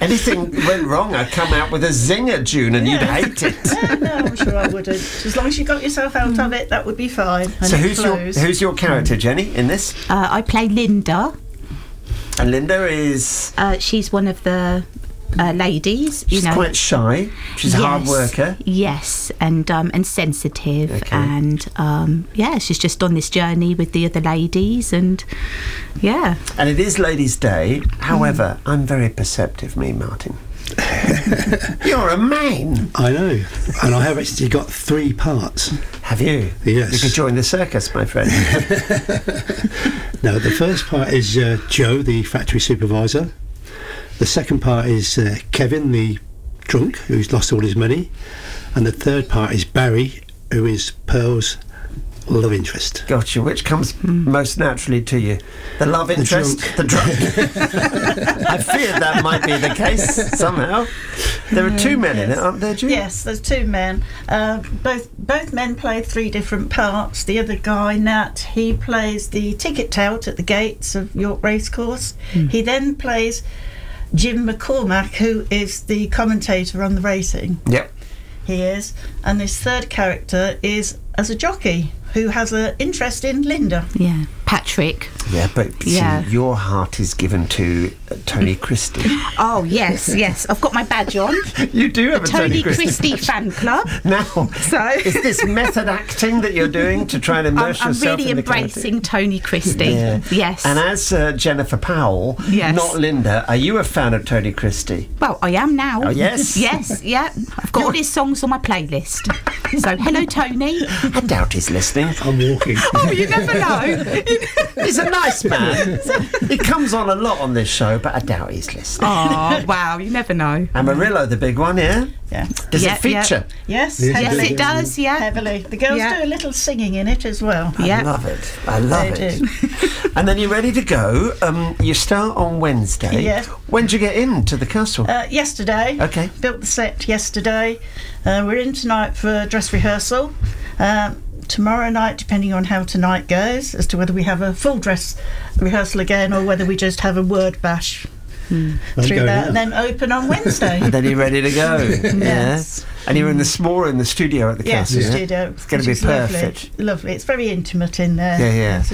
anything went wrong, I'd come out with a zinger, June, and you'd hate it. No, I'm sure I wouldn't. As long as you got yourself out of it, that would be fine. And So who's your character, Jenny, in this? I play Linda. And Linda is... She's one of the ladies. She's quite shy. She's a hard worker. Yes, and sensitive. Okay. And she's just on this journey with the other ladies, and And it is Ladies' Day. However, I'm very perceptive, me, Martin. You're a man. I know. And I have actually got 3 parts. Have you? Yes. You could join the circus, my friend. Now, the first part is Joe, the factory supervisor. The second part is Kevin, the drunk, who's lost all his money. And the third part is Barry, who is Pearl's love interest. Gotcha. Which comes most naturally to you? The love interest? The drunk. I feared that might be the case somehow. There are 2 men in it, aren't there, Jude? Yes, there's 2 men. Both men play 3 different parts. The other guy, Nat, he plays the ticket tout at the gates of York Racecourse. He then plays Jim McCormack, who is the commentator on the racing. Yep. He is. And this third character is as a jockey who has an interest in Linda. Yeah, Patrick. Yeah, but see, your heart is given to Tony Christie. Oh, yes. I've got my badge on. You do have a Tony Christie fan club. Now, So is this method acting that you're doing to try and immerse I'm yourself really in the embracing Tony Christie. Yeah. Yes. And as Jennifer Powell, not Linda, are you a fan of Tony Christie? Well, I am now. Oh, yes? Yes, yeah. I've got all his songs on my playlist. So, hello, Tony. I doubt he's listening. I'm walking. Oh, you never know. He's a nice man. He comes on a lot on this show, but I doubt he's listening. Oh, wow, you never know. Amarillo, the big one, yeah? Yeah. Does it feature? Yes, Yes, heavily. Yes, it does, yeah. Heavily. The girls do a little singing in it as well. Yeah. I love it. I love They it. And then you're ready to go. You start on Wednesday. Yes. When did you get into the castle? Yesterday. Okay. Built the set yesterday. We're in tonight for dress rehearsal. Tomorrow night, depending on how tonight goes, as to whether we have a full dress rehearsal again or whether we just have a word bash through that, and then open on Wednesday. And then you're ready to go. Yes. Yeah. And you're in the studio at the castle. The yeah? studio. It's going to be which is perfect. Lovely. It's very intimate in there. Yeah. It's